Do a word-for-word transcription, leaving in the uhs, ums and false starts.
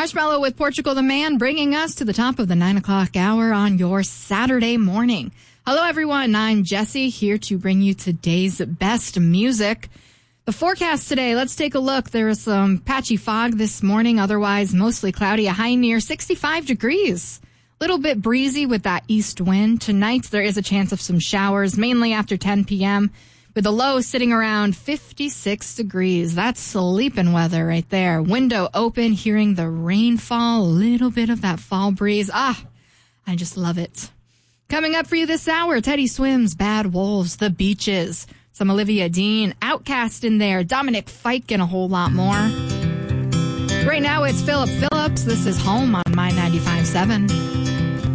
Marshmallow with Portugal the Man, bringing us to the top of the nine o'clock hour on your Saturday morning. Hello, everyone. I'm Jessie, here to bring you today's best music. The forecast today, let's take a look. There is some patchy fog this morning, otherwise mostly cloudy, a high near sixty-five degrees. Little bit breezy with that east wind. Tonight, there is a chance of some showers, mainly after ten p.m., with the low sitting around fifty-six degrees. That's sleeping weather right there. Window open, hearing the rainfall, a little bit of that fall breeze. Ah, I just love it. Coming up for you this hour, Teddy Swims, Bad Wolves, The Beaches, some Olivia Dean, Outcast in there, Dominic Fike, and a whole lot more. Right now, it's Philip Phillips. This is Home on My ninety-five point seven.